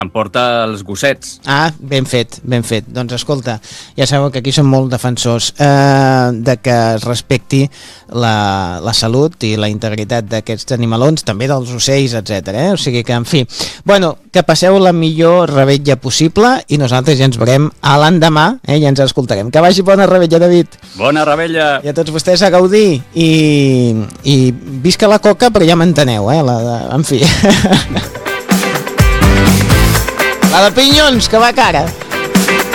Em porta els gossets. Ah, ben fet, ben fet. Doncs escolta, ja sabeu que aquí som molt defensors de que es respecti la salut i la integritat d'aquests animalons, també dels ocells, etc. O sigui que, en fi, bueno, que passeu la millor revetlla possible i nosaltres ja ens veurem a l'endemà, ja ens escoltarem. Que vagi bona revetlla, David. Bona revetlla! I a tots vostès a gaudir i visca la coca, però ja m'enteneu, en fi. La de pinyons, que va cara.